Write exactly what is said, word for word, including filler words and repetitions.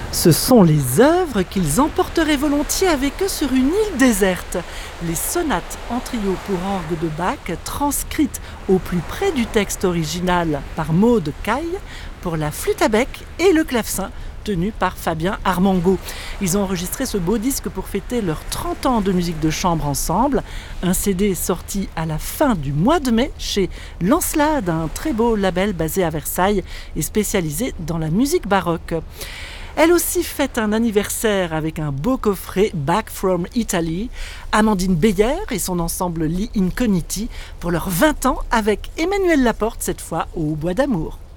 Ce sont les œuvres qu'ils emporteraient volontiers avec eux sur une île déserte. Les sonates en trio pour orgue de Bach, transcrites au plus près du texte original par Maud Caille, pour la flûte à bec et le clavecin, tenu par Fabien Armango. Ils ont enregistré ce beau disque pour fêter leurs trente ans de musique de chambre ensemble. Un C D sorti à la fin du mois de mai chez Lancelade, un très beau label basé à Versailles et spécialisé dans la musique baroque. Elle aussi fête un anniversaire avec un beau coffret Back from Italy. Amandine Beyer et son ensemble Li Incogniti pour leurs vingt ans avec Emmanuel Laporte, cette fois au Bois d'Amour.